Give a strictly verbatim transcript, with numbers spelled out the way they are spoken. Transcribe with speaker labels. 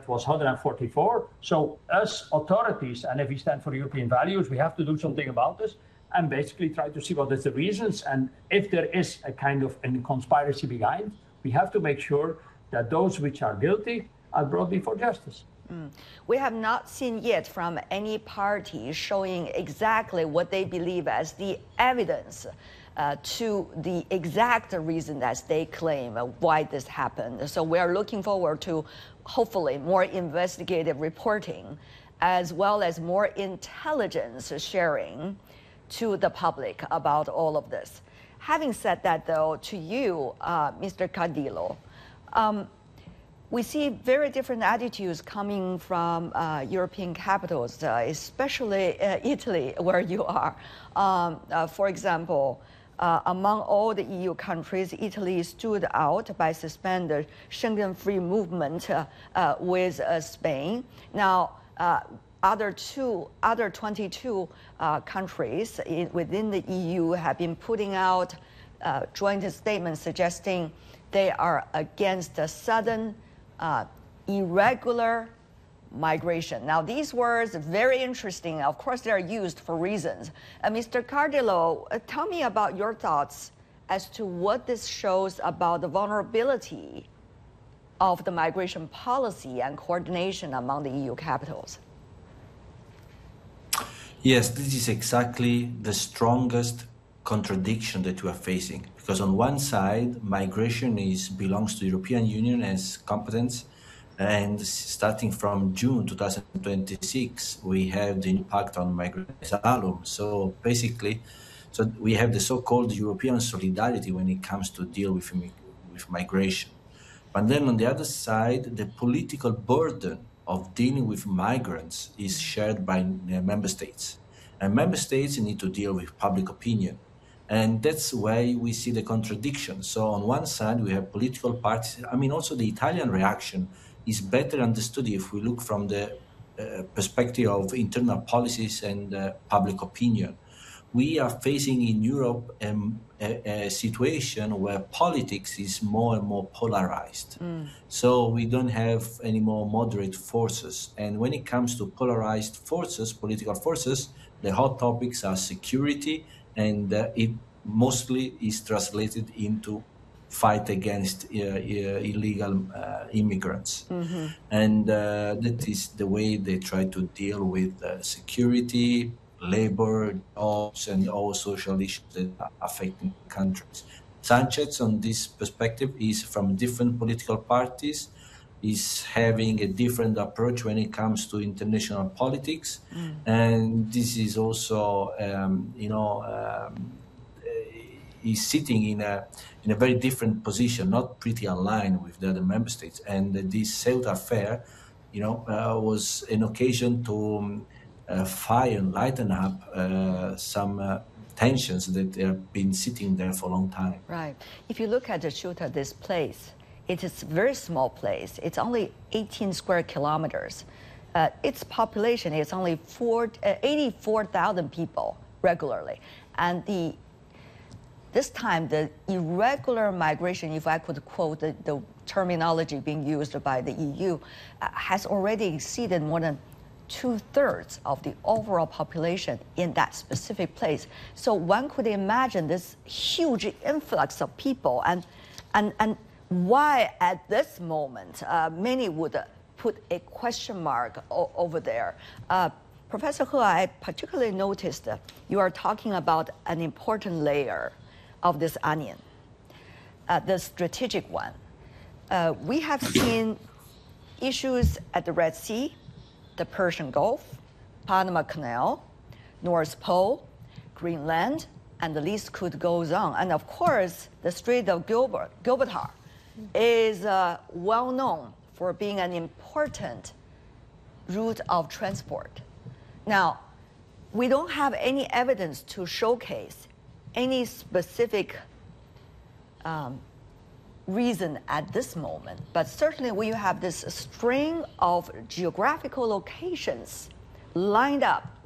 Speaker 1: was one hundred forty-four. So us authorities, and if we stand for European values, we have to do something about this and basically try to see what is the reasons. And if there is a kind of a conspiracy behind, we have to make sure that those which are guilty are brought before justice.
Speaker 2: Mm. We have not seen yet from any party showing exactly what they believe as the evidence uh, to the exact reason that they claim uh, why this happened. So we are looking forward to hopefully more investigative reporting as well as more intelligence sharing to the public about all of this. Having said that, though, to you, uh, Mister Cardillo, um, we see very different attitudes coming from uh, European capitals, uh, especially uh, Italy, where you are. Um, uh, for example, uh, among all the E U countries, Italy stood out by suspending Schengen free movement uh, uh, with uh, Spain. Now, uh, other two, other twenty-two uh, countries in, within the E U have been putting out uh, joint statements suggesting they are against the sudden Uh, irregular migration. Now, these words are very interesting. Of course, they're used for reasons. Uh, Mister Cardillo, uh, tell me about your thoughts as to what this shows about the vulnerability of the migration policy and coordination among the E U capitals.
Speaker 3: Yes, this is exactly the strongest contradiction that we are facing, because on one side migration is belongs to the European Union as competence, and starting from June two thousand twenty-six we have the impact on migration asylum. So basically, so we have the so-called European solidarity when it comes to deal with with migration. But then on the other side, the political burden of dealing with migrants is shared by member states, and member states need to deal with public opinion. And that's why we see the contradiction. So on one side, we have political parties. I mean, also the Italian reaction is better understood if we look from the uh, perspective of internal policies and uh, public opinion. We are facing in Europe um, a, a situation where politics is more and more polarized. Mm. So we don't have any more moderate forces. And when it comes to polarized forces, political forces, the hot topics are security, and uh, it mostly is translated into fight against uh, uh, illegal uh, immigrants. Mm-hmm. And uh, that is the way they try to deal with uh, security, labor, jobs, and all social issues that are affecting countries. Sanchez, on this perspective, is from different political parties, is having a different approach when it comes to international politics. Mm. And this is also, um, you know, um, he's sitting in a in a very different position, not pretty aligned with the other member states. And this Ceuta affair, you know, uh, was an occasion to um, uh, fire and lighten up uh, some uh, tensions that have been sitting there for a long time.
Speaker 2: Right. If you look at the Ceuta, this place, it is a very small place. It's only eighteen square kilometers. Uh, its population is only eighty-four thousand people regularly. And the this time, the irregular migration, if I could quote the, the terminology being used by the E U, uh, has already exceeded more than two-thirds of the overall population in that specific place. So one could imagine this huge influx of people, and and and why at this moment uh, many would uh, put a question mark o over there. Uh, Professor He, I particularly noticed that you are talking about an important layer of this onion, uh, the strategic one. Uh, we have seen issues at the Red Sea, the Persian Gulf, Panama Canal, North Pole, Greenland, and the list could go on. And of course, the Strait of Gilbert, Gibraltar is uh, well known for being an important route of transport. Now, we don't have any evidence to showcase any specific um, reason at this moment, but certainly we have this string of geographical locations lined up